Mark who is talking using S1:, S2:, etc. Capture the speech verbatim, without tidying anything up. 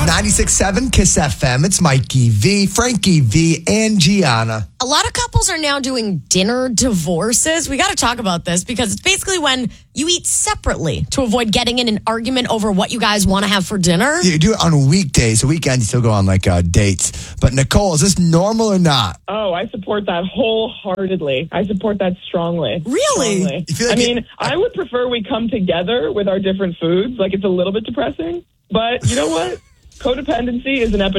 S1: ninety-six point seven Kiss F M. It's Mikey V, Frankie V, and Gianna.
S2: A lot of couples are now doing dinner divorces. We got to talk about this because it's basically when you eat separately to avoid getting in an argument over what you guys want to have for dinner.
S1: You do it on weekdays. The weekends, you still go on like uh, dates. But Nicole, is this normal or not?
S3: Oh, I support that wholeheartedly. I support that strongly.
S2: Really?
S3: Strongly.
S1: You feel like
S3: I mean,
S1: it-
S3: I would prefer we come together with our different foods. Like, it's a little bit depressing. But you know what? Codependency is an epidemic.